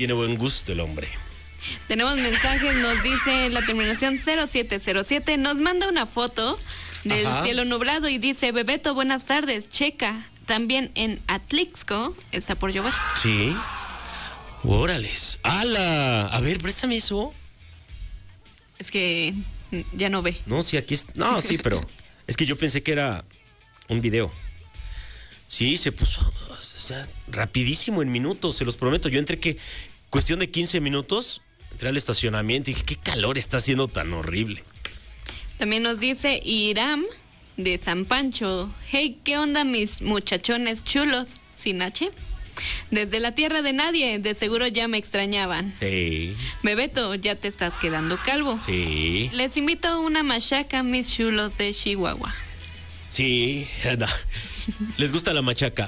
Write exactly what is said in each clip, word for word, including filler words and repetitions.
Tiene buen gusto el hombre. Tenemos mensajes, nos dice la terminación cero siete cero siete, nos manda una foto del Ajá. cielo nublado y dice, Bebeto, buenas tardes, checa, también en Atlixco está por llover. Sí. Órales. ¡Hala! A ver, préstame eso. Es que ya no ve. No, sí, aquí es... No, sí, pero es que yo pensé que era un video. Sí, se puso, o sea, rapidísimo en minutos, se los prometo. Yo entré que, cuestión de quince minutos, entré al estacionamiento y dije, qué calor está haciendo tan horrible. También nos dice Iram de San Pancho, hey, ¿qué onda mis muchachones chulos? Sin H. Desde la tierra de nadie, de seguro ya me extrañaban. Sí. Bebeto, ya te estás quedando calvo. Sí. Les invito a una machaca, mis chulos de Chihuahua. Sí, no. ¿Les gusta la machaca?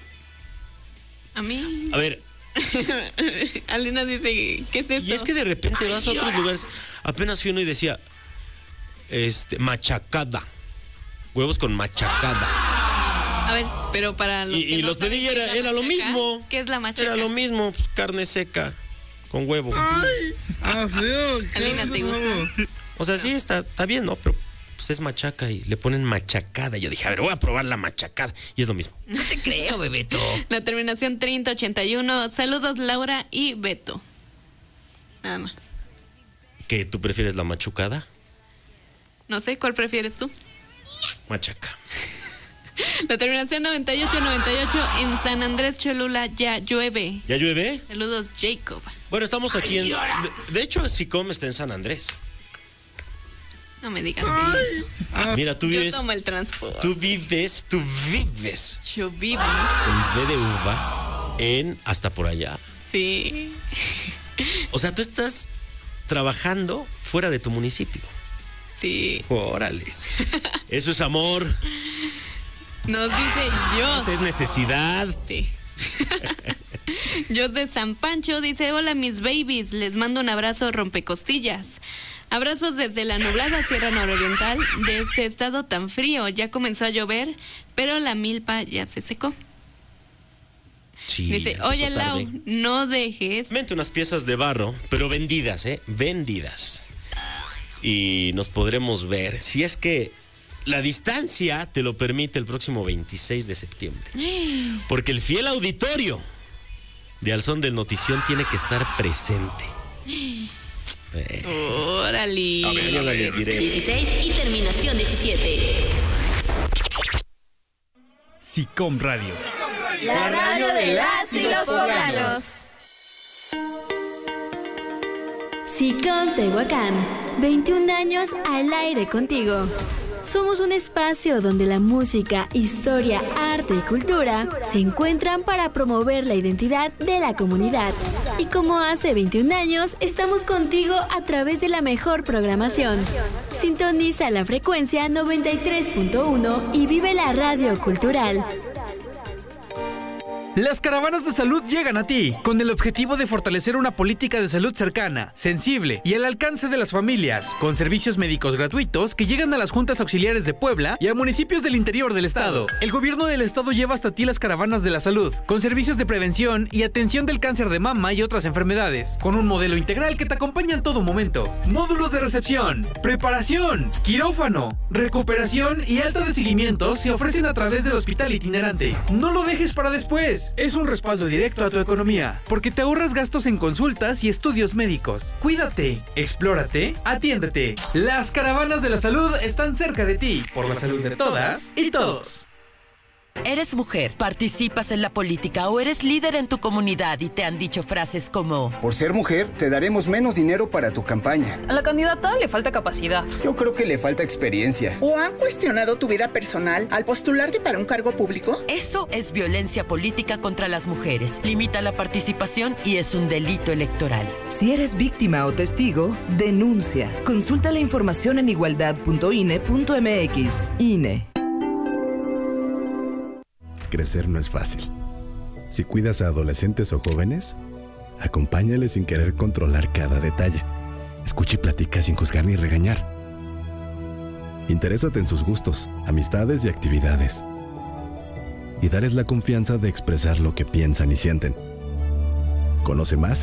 A mí. A ver. Alina dice, ¿qué es eso? Y es que de repente Ay, vas a otros lugares. Apenas fui uno y decía, este, machacada. Huevos con machacada. A ver, pero para los Y, que y no los pedí y era, era lo mismo. ¿Qué es la machaca? Era lo mismo, pues, carne seca con huevo. Ay, ah, feo. Alina, ¿te gusta? O sea, sí, está, está bien, ¿no? Pero pues es machaca y le ponen machacada. Yo dije, a ver, voy a probar la machacada. Y es lo mismo. No te creo, Bebeto. La terminación treinta ochenta y uno. Saludos, Laura y Beto. Nada más. ¿Que tú prefieres la machucada? No sé, ¿cuál prefieres tú? Machaca. La terminación noventa y ocho noventa y ocho. En San Andrés Cholula ya llueve. ¿Ya llueve? Saludos, Jacob. Bueno, estamos aquí en... De, de hecho, Sicom está en San Andrés. No me digas eso. Mira, tú vives... Yo tomo el transporte. Tú vives, tú vives. Yo vivo. En V de uva, en hasta por allá. Sí. O sea, tú estás trabajando fuera de tu municipio. Sí. Órales. Eso es amor. Nos dice Jos. Esa es necesidad. Sí. Jos de San Pancho dice, hola mis babies, les mando un abrazo rompecostillas. Abrazos desde la nublada Sierra Nororiental de este estado tan frío. Ya comenzó a llover, pero la milpa ya se secó. Sí, dice, oye Lau, no dejes. Mente unas piezas de barro, pero vendidas, ¿eh? Vendidas. Y nos podremos ver, si es que la distancia te lo permite, el próximo veintiséis de septiembre. Porque el fiel auditorio de Al Son del Notición tiene que estar presente. Eh. Órale. A ver, ya les diré. dieciséis y terminación diecisiete. Sicom Radio. La radio de las y los poblanos. Sicom Tehuacán, veintiún años al aire contigo. Somos un espacio donde la música, historia, arte y cultura se encuentran para promover la identidad de la comunidad. Y como hace veintiún años, estamos contigo a través de la mejor programación. Sintoniza la frecuencia noventa y tres punto uno y vive la radio cultural. Las caravanas de salud llegan a ti, con el objetivo de fortalecer una política de salud cercana, sensible y al alcance de las familias, con servicios médicos gratuitos que llegan a las juntas auxiliares de Puebla y a municipios del interior del estado. El gobierno del estado lleva hasta ti las caravanas de la salud, con servicios de prevención y atención del cáncer de mama y otras enfermedades, con un modelo integral que te acompaña en todo momento. Módulos de recepción, preparación, quirófano, recuperación y alta de seguimiento se ofrecen a través del hospital itinerante. No lo dejes para después. Es un respaldo directo a tu economía, porque te ahorras gastos en consultas y estudios médicos. Cuídate, explórate, atiéndete. Las caravanas de la salud están cerca de ti, por la salud de todas y todos. ¿Eres mujer, participas en la política o eres líder en tu comunidad y te han dicho frases como: por ser mujer, te daremos menos dinero para tu campaña? A la candidata le falta capacidad. Yo creo que le falta experiencia. ¿O han cuestionado tu vida personal al postularte para un cargo público? Eso es violencia política contra las mujeres. Limita la participación y es un delito electoral. Si eres víctima o testigo, denuncia. Consulta la información en igualdad punto i n e punto m x. I N E. Crecer no es fácil. Si cuidas a adolescentes o jóvenes, acompáñales sin querer controlar cada detalle. Escucha y platica sin juzgar ni regañar. Interésate en sus gustos, amistades y actividades. Y darles la confianza de expresar lo que piensan y sienten. Conoce más